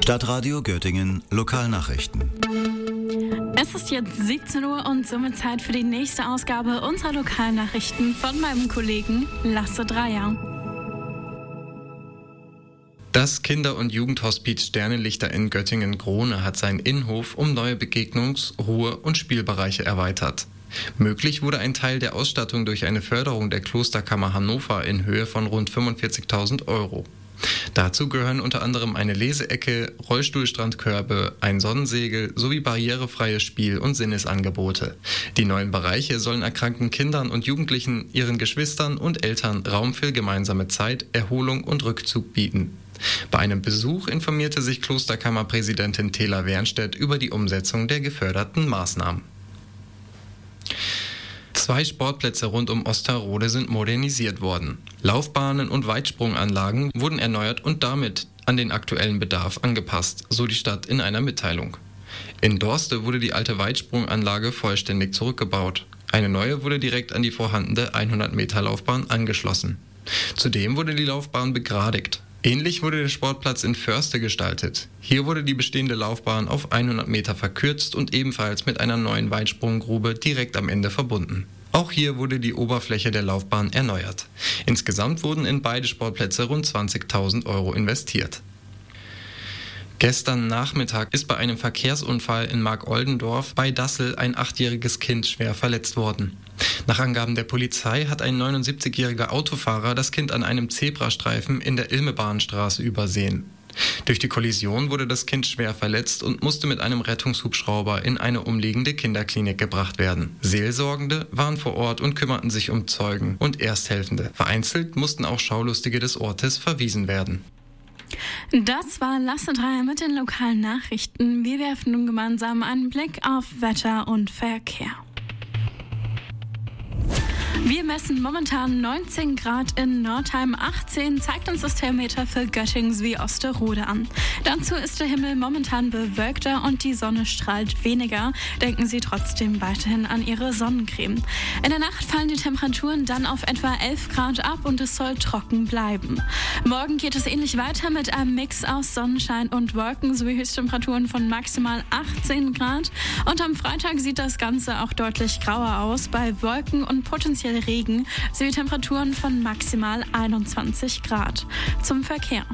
Stadtradio Göttingen Lokalnachrichten. Es ist jetzt 17 Uhr und somit Zeit für die nächste Ausgabe unserer Lokalnachrichten von meinem Kollegen Lasse Dreier. Das Kinder- und Jugendhospiz Sternenlichter in Göttingen-Grohne hat seinen Innenhof um neue Begegnungs-, Ruhe- und Spielbereiche erweitert. Möglich wurde ein Teil der Ausstattung durch eine Förderung der Klosterkammer Hannover in Höhe von rund 45.000 Euro. Dazu gehören unter anderem eine Leseecke, Rollstuhlstrandkörbe, ein Sonnensegel sowie barrierefreie Spiel- und Sinnesangebote. Die neuen Bereiche sollen erkrankten Kindern und Jugendlichen, ihren Geschwistern und Eltern Raum für gemeinsame Zeit, Erholung und Rückzug bieten. Bei einem Besuch informierte sich Klosterkammerpräsidentin Tela Wernstedt über die Umsetzung der geförderten Maßnahmen. 2 Sportplätze rund um Osterode sind modernisiert worden. Laufbahnen und Weitsprunganlagen wurden erneuert und damit an den aktuellen Bedarf angepasst, so die Stadt in einer Mitteilung. In Dorste wurde die alte Weitsprunganlage vollständig zurückgebaut. Eine neue wurde direkt an die vorhandene 100-Meter-Laufbahn angeschlossen. Zudem wurde die Laufbahn begradigt. Ähnlich wurde der Sportplatz in Förste gestaltet. Hier wurde die bestehende Laufbahn auf 100 Meter verkürzt und ebenfalls mit einer neuen Weitsprunggrube direkt am Ende verbunden. Auch hier wurde die Oberfläche der Laufbahn erneuert. Insgesamt wurden in beide Sportplätze rund 20.000 Euro investiert. Gestern Nachmittag ist bei einem Verkehrsunfall in Markoldendorf bei Dassel ein 8-jähriges Kind schwer verletzt worden. Nach Angaben der Polizei hat ein 79-jähriger Autofahrer das Kind an einem Zebrastreifen in der Ilmebahnstraße übersehen. Durch die Kollision wurde das Kind schwer verletzt und musste mit einem Rettungshubschrauber in eine umliegende Kinderklinik gebracht werden. Seelsorgende waren vor Ort und kümmerten sich um Zeugen und Ersthelfende. Vereinzelt mussten auch Schaulustige des Ortes verwiesen werden. Das war Lasse Dreier mit den lokalen Nachrichten. Wir werfen nun gemeinsam einen Blick auf Wetter und Verkehr. Wir messen momentan 19 Grad in Nordheim, 18 zeigt uns das Thermometer für Göttingen sowie Osterode an. Dazu ist der Himmel momentan bewölkter und die Sonne strahlt weniger. Denken Sie trotzdem weiterhin an Ihre Sonnencreme. In der Nacht fallen die Temperaturen dann auf etwa 11 Grad ab und es soll trocken bleiben. Morgen geht es ähnlich weiter mit einem Mix aus Sonnenschein und Wolken sowie Höchsttemperaturen von maximal 18 Grad. Und am Freitag sieht das Ganze auch deutlich grauer aus bei Wolken und potenziell Regen sowie Temperaturen von maximal 21 Grad. Zum Verkehr.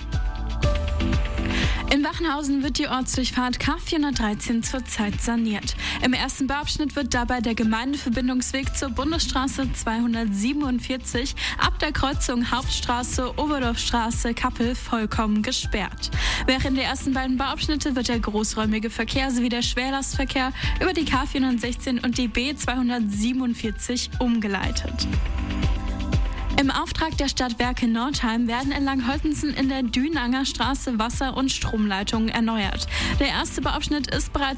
In Wachenhausen wird die Ortsdurchfahrt K413 zurzeit saniert. Im ersten Bauabschnitt wird dabei der Gemeindeverbindungsweg zur Bundesstraße 247 ab der Kreuzung Hauptstraße, Oberdorfstraße, Kappel vollkommen gesperrt. Während der ersten beiden Bauabschnitte wird der großräumige Verkehr sowie der Schwerlastverkehr über die K416 und die B247 umgeleitet. Im Auftrag der Stadtwerke Nordheim werden entlang Holtensen in der Dünanger Straße Wasser- und Stromleitungen erneuert. Der erste Bauabschnitt ist bereits